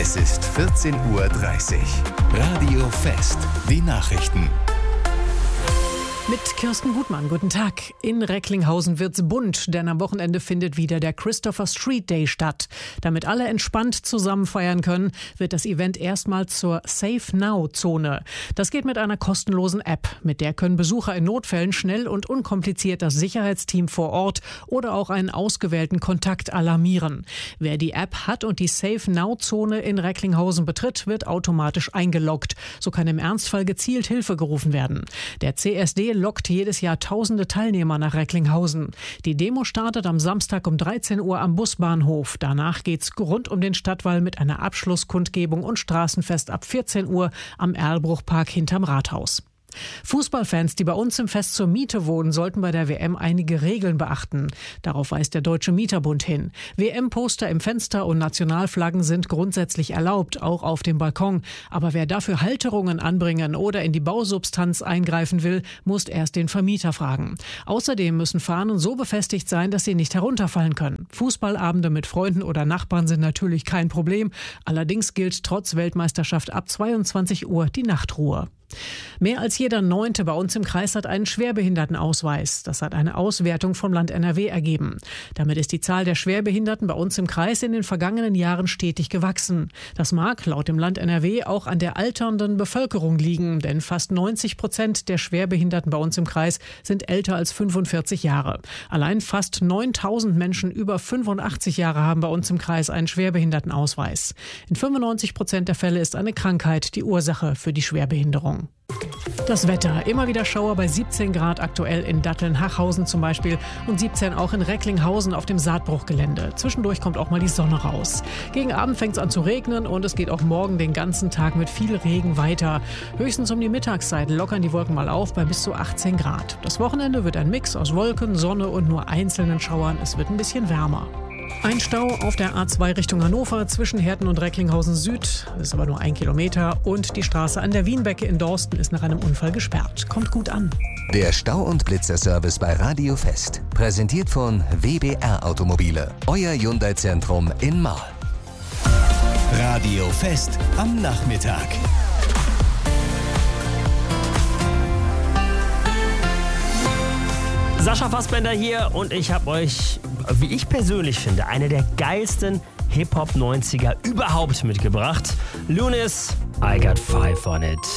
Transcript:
Es ist 14:30 Uhr. Radio Fest. Die Nachrichten. Mit Kirsten Gutmann, guten Tag. In Recklinghausen wird's bunt, denn am Wochenende findet wieder der Christopher Street Day statt. Damit alle entspannt zusammen feiern können, wird das Event erstmal zur Safe Now-Zone. Das geht mit einer kostenlosen App. Mit der können Besucher in Notfällen schnell und unkompliziert das Sicherheitsteam vor Ort oder auch einen ausgewählten Kontakt alarmieren. Wer die App hat und die Safe Now-Zone in Recklinghausen betritt, wird automatisch eingeloggt. So kann im Ernstfall gezielt Hilfe gerufen werden. Der CSD lockt jedes Jahr tausende Teilnehmer nach Recklinghausen. Die Demo startet am Samstag um 13 Uhr am Busbahnhof. Danach geht's rund um den Stadtwall mit einer Abschlusskundgebung und Straßenfest ab 14 Uhr am Erlbruchpark hinterm Rathaus. Fußballfans, die bei uns im Fest zur Miete wohnen, sollten bei der WM einige Regeln beachten. Darauf weist der Deutsche Mieterbund hin. WM-Poster im Fenster und Nationalflaggen sind grundsätzlich erlaubt, auch auf dem Balkon. Aber wer dafür Halterungen anbringen oder in die Bausubstanz eingreifen will, muss erst den Vermieter fragen. Außerdem müssen Fahnen so befestigt sein, dass sie nicht herunterfallen können. Fußballabende mit Freunden oder Nachbarn sind natürlich kein Problem. Allerdings gilt trotz Weltmeisterschaft ab 22 Uhr die Nachtruhe. Mehr als jeder Neunte bei uns im Kreis hat einen Schwerbehindertenausweis. Das hat eine Auswertung vom Land NRW ergeben. Damit ist die Zahl der Schwerbehinderten bei uns im Kreis in den vergangenen Jahren stetig gewachsen. Das mag laut dem Land NRW auch an der alternden Bevölkerung liegen, denn fast 90% der Schwerbehinderten bei uns im Kreis sind älter als 45 Jahre. Allein fast 9.000 Menschen über 85 Jahre haben bei uns im Kreis einen Schwerbehindertenausweis. In 95% der Fälle ist eine Krankheit die Ursache für die Schwerbehinderung. Das Wetter. Immer wieder Schauer bei 17 Grad aktuell in Datteln-Hachhausen zum Beispiel und 17 auch in Recklinghausen auf dem Saatbruchgelände. Zwischendurch kommt auch mal die Sonne raus. Gegen Abend fängt es an zu regnen und es geht auch morgen den ganzen Tag mit viel Regen weiter. Höchstens um die Mittagszeit lockern die Wolken mal auf bei bis zu 18 Grad. Das Wochenende wird ein Mix aus Wolken, Sonne und nur einzelnen Schauern. Es wird ein bisschen wärmer. Ein Stau auf der A2 Richtung Hannover zwischen Herten und Recklinghausen Süd. Das ist aber nur 1 Kilometer. Und die Straße an der Wienbecke in Dorsten ist nach einem Unfall gesperrt. Kommt gut an. Der Stau- und Blitzerservice bei Radio Fest. Präsentiert von WBR Automobile. Euer Hyundai-Zentrum in Marl. Radio Fest am Nachmittag. Sascha Fassbender hier und ich habe euch, wie ich persönlich finde, eine der geilsten Hip-Hop-90er überhaupt mitgebracht. Lunis, I Got Five on It.